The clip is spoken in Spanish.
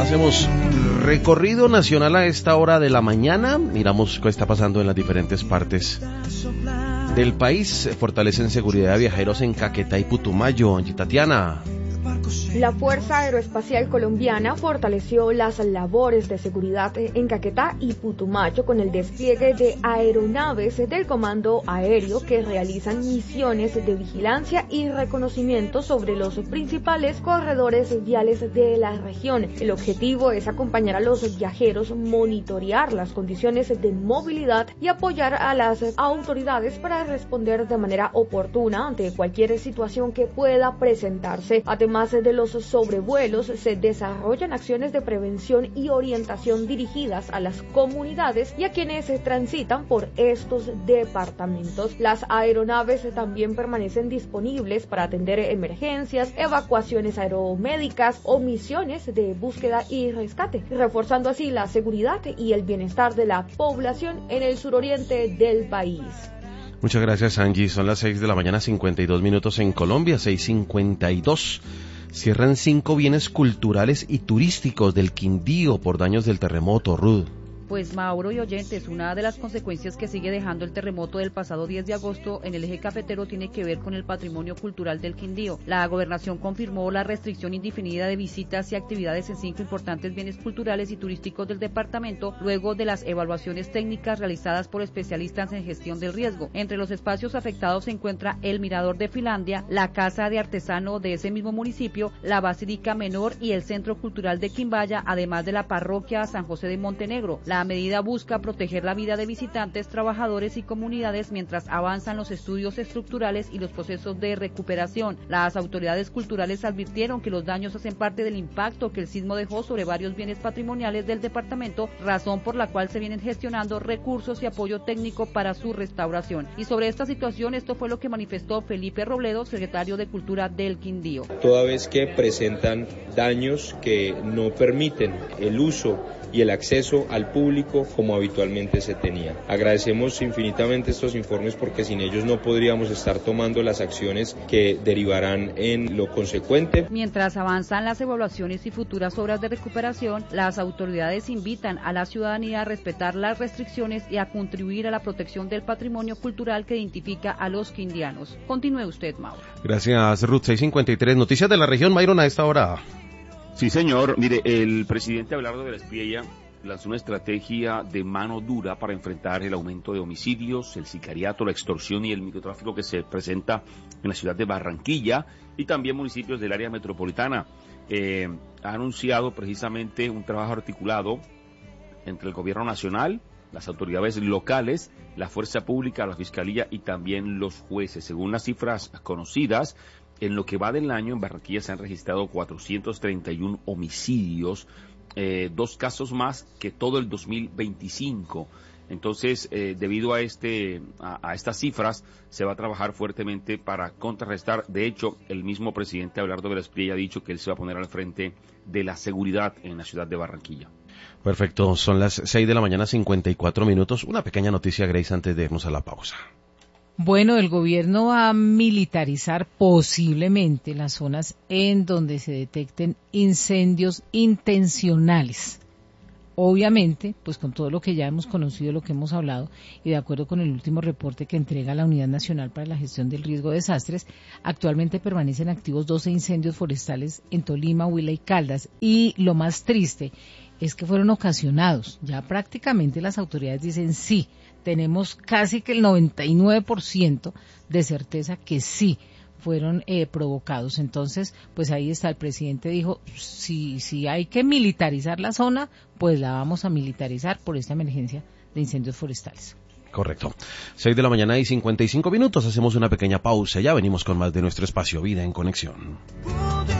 Hacemos recorrido nacional a esta hora de la mañana. Miramos qué está pasando en las diferentes partes del país. Fortalecen seguridad de viajeros en Caquetá y Putumayo. Angie Tatiana. La Fuerza Aeroespacial Colombiana fortaleció las labores de seguridad en Caquetá y Putumayo con el despliegue de aeronaves del Comando Aéreo que realizan misiones de vigilancia y reconocimiento sobre los principales corredores viales de la región. El objetivo es acompañar a los viajeros, monitorear las condiciones de movilidad y apoyar a las autoridades para responder de manera oportuna ante cualquier situación que pueda presentarse. Además de los sobrevuelos, se desarrollan acciones de prevención y orientación dirigidas a las comunidades y a quienes transitan por estos departamentos. Las aeronaves también permanecen disponibles para atender emergencias, evacuaciones aeromédicas o misiones de búsqueda y rescate, reforzando así la seguridad y el bienestar de la población en el suroriente del país. Muchas gracias, Angie. Son las 6 de la mañana, 52 minutos en Colombia, 6:52. Cierran 5 bienes culturales y turísticos del Quindío por daños del terremoto, Ruth. Pues Mauro y oyentes, una de las consecuencias que sigue dejando el terremoto del pasado 10 de agosto en el eje cafetero tiene que ver con el patrimonio cultural del Quindío. La gobernación confirmó la restricción indefinida de visitas y actividades en 5 importantes bienes culturales y turísticos del departamento luego de las evaluaciones técnicas realizadas por especialistas en gestión del riesgo. Entre los espacios afectados se encuentra el Mirador de Finlandia, la Casa de Artesano de ese mismo municipio, la Basílica Menor y el Centro Cultural de Quimbaya, además de la Parroquia San José de Montenegro. La medida busca proteger la vida de visitantes, trabajadores y comunidades mientras avanzan los estudios estructurales y los procesos de recuperación. Las autoridades culturales advirtieron que los daños hacen parte del impacto que el sismo dejó sobre varios bienes patrimoniales del departamento, razón por la cual se vienen gestionando recursos y apoyo técnico para su restauración. Y sobre esta situación, esto fue lo que manifestó Felipe Robledo, secretario de Cultura del Quindío. Toda vez que presentan daños que no permiten el uso y el acceso al público como habitualmente se tenía. Agradecemos infinitamente estos informes porque sin ellos no podríamos estar tomando las acciones que derivarán en lo consecuente. Mientras avanzan las evaluaciones y futuras obras de recuperación, las autoridades invitan a la ciudadanía a respetar las restricciones y a contribuir a la protección del patrimonio cultural que identifica a los quindianos. Continúe usted, Mauro. Gracias, Ruth. 6:53. Noticias de la región, Myron, a esta hora. Sí, señor. Mire, el presidente Abelardo Vélez lanzó una estrategia de mano dura para enfrentar el aumento de homicidios, el sicariato, la extorsión y el microtráfico que se presenta en la ciudad de Barranquilla y también municipios del área metropolitana. Ha anunciado precisamente un trabajo articulado entre el gobierno nacional, las autoridades locales, la fuerza pública, la fiscalía y también los jueces. Según las cifras conocidas, en lo que va del año en Barranquilla se han registrado 431 homicidios, 2 casos más que todo el 2025. Entonces, debido a estas cifras, se va a trabajar fuertemente para contrarrestar. De hecho, el mismo presidente Abelardo Vélez ha dicho que él se va a poner al frente de la seguridad en la ciudad de Barranquilla. Perfecto, son las 6 de la mañana, 54 minutos. Una pequeña noticia, Grace, antes de irnos a la pausa. Bueno, el gobierno va a militarizar posiblemente las zonas en donde se detecten incendios intencionales. Obviamente, pues con todo lo que ya hemos conocido, lo que hemos hablado, y de acuerdo con el último reporte que entrega la Unidad Nacional para la Gestión del Riesgo de Desastres, actualmente permanecen activos 12 incendios forestales en Tolima, Huila y Caldas. Y lo más triste es que fueron ocasionados. Ya prácticamente las autoridades dicen sí. Tenemos casi que el 99% de certeza que sí fueron provocados. Entonces, pues ahí está, el presidente dijo, si hay que militarizar la zona, pues la vamos a militarizar por esta emergencia de incendios forestales. Correcto. 6 de la mañana y 55 minutos, hacemos una pequeña pausa, ya venimos con más de nuestro espacio Vida en Conexión.